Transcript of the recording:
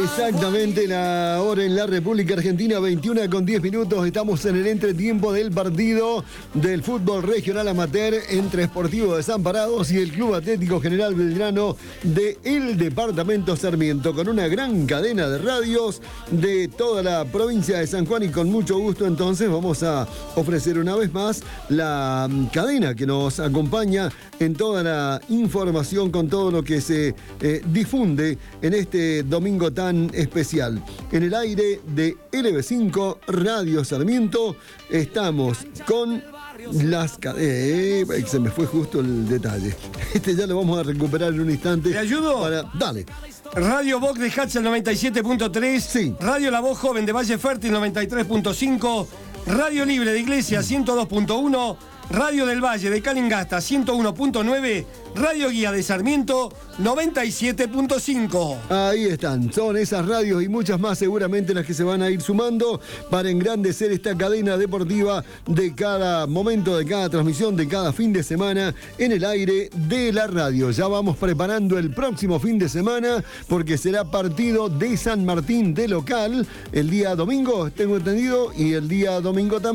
Exactamente la hora en la República Argentina, 21:10. Estamos en el entretiempo del partido del fútbol regional amateur entre Sportivo Desamparados y el Club Atlético General Belgrano del departamento Sarmiento, con una gran cadena de radios de toda la provincia de San Juan. Y con mucho gusto entonces vamos a ofrecer una vez más la cadena que nos acompaña en toda la información, con todo lo que se difunde en este domingo tan especial. En el aire de LB5 Radio Sarmiento estamos con las cadenas. Se me fue justo el detalle. Ya lo vamos a recuperar en un instante. ¿Te ayudo? Dale. Radio Vox de Hatzel 97.3. Sí. Radio La Voz Joven de Valle Fértil 93.5. Radio Libre de Iglesia 102.1. Radio del Valle de Calingasta 101.9, Radio Guía de Sarmiento 97.5. Ahí están, son esas radios y muchas más seguramente las que se van a ir sumando para engrandecer esta cadena deportiva de cada momento, de cada transmisión, de cada fin de semana en el aire de la radio. Ya vamos preparando el próximo fin de semana porque será partido de San Martín de local el día domingo, tengo entendido, y el día domingo también.